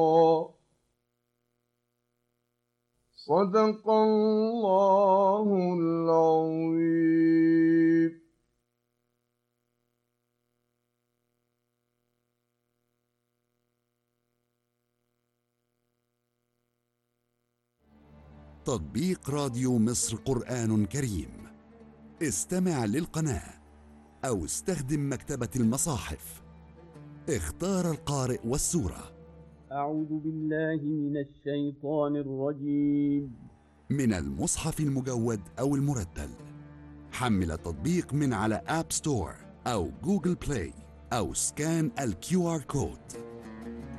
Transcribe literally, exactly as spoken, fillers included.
صدق الله العظيم. تطبيق راديو مصر قرآن كريم. استمع للقناة أو استخدم مكتبة المصاحف. اختار القارئ والسورة. أعوذ بالله من الشيطان الرجيم. من المصحف المجود أو المرتل. حمل التطبيق من على آب ستور أو جوجل بلاي أو سكان الكيو آر كود.